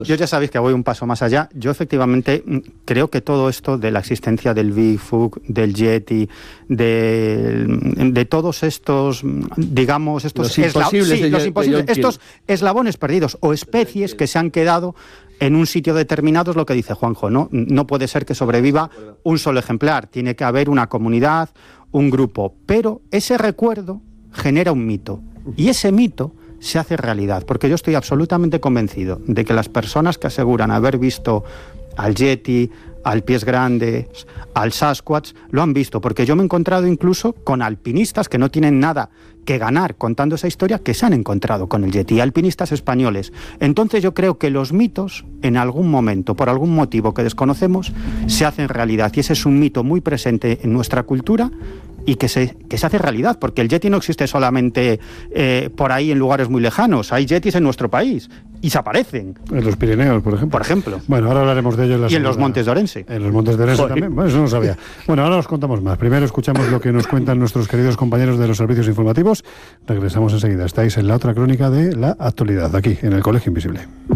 Yo ya sabéis que voy un paso más allá. Yo efectivamente creo que todo esto de la existencia del Bigfoot, del Yeti, de todos estos, digamos, estos eslabones perdidos o especies que se han quedado en un sitio determinado, es lo que dice Juanjo, ¿no? No puede ser que sobreviva un solo ejemplar, tiene que haber una comunidad, un grupo, pero ese recuerdo genera un mito, y ese mito se hace realidad, porque yo estoy absolutamente convencido de que las personas que aseguran haber visto al Yeti, al Pies Grandes, al Sasquatch, lo han visto, porque yo me he encontrado incluso con alpinistas que no tienen nada que ganar contando esa historia, que se han encontrado con el Yeti, alpinistas españoles. Entonces yo creo que los mitos, en algún momento, por algún motivo que desconocemos, se hacen realidad, y ese es un mito muy presente en nuestra cultura y que se hace realidad, porque el Yeti no existe solamente por ahí en lugares muy lejanos, hay Yetis en nuestro país y se aparecen. En los Pirineos, por ejemplo. Bueno, ahora hablaremos de ello en los Montes de Orense. En los Montes de Orense también, bueno, eso no sabía. Bueno, ahora os contamos más. Primero escuchamos lo que nos cuentan nuestros queridos compañeros de los servicios informativos. Regresamos enseguida. Estáis en la otra crónica de la actualidad, aquí, en el Colegio Invisible.